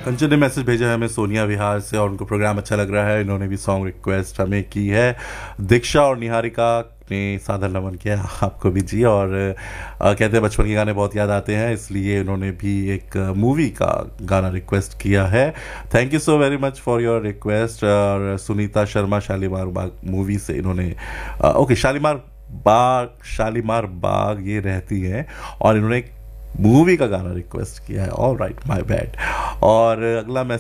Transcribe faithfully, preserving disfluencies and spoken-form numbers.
कंचन ने मैसेज भेजा है हमें सोनिया विहार से और उनको प्रोग्राम अच्छा लग रहा है, इन्होंने भी सॉन्ग रिक्वेस्ट हमें की है। दीक्षा और निहारिका ने सादर नमन किया आपको भी जी, और आ, कहते हैं बचपन के गाने बहुत याद आते हैं, इसलिए उन्होंने भी एक मूवी का गाना रिक्वेस्ट किया है। Thank you so very much for your request. और सुनीता शर्मा शालीमार बाग मूवी से इन्होंने आ, ओके शालीमार बाग शालीमार बाग ये रहती हैं और इन्होंने मूवी का गाना रिक्वेस्ट किया है। All right, my bad. और अगला